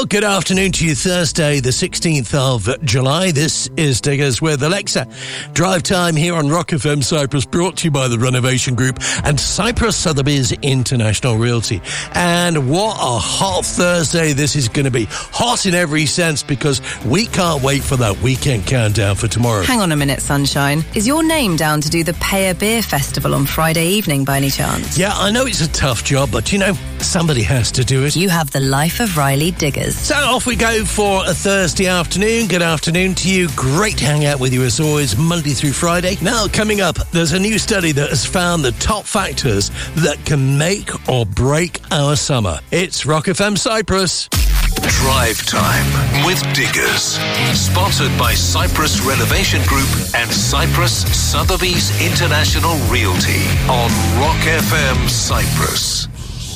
Well, good afternoon to you. Thursday, the 16th of July. This is Diggers with Alexa. Drive time here on Rock FM Cyprus, brought to you by the Renovation Group and Cyprus Sotheby's International Realty. And what a hot Thursday this is going to be. Hot in every sense, because we can't wait for that weekend countdown for tomorrow. Hang on a minute, Sunshine. Is your name down to do the Pay a Beer Festival on Friday evening by any chance? Yeah, I know it's a tough job, but you know, somebody has to do it. You have the life of Riley Diggers. So off we go for a Thursday afternoon. Good afternoon to you. Great to hang out with you as always, Monday through Friday. Now, coming up, there's a new study that has found the top factors that can make or break our summer. It's Rock FM Cyprus. Drive Time with Diggers. Sponsored by Cyprus Renovation Group and Cyprus Sotheby's International Realty on Rock FM Cyprus.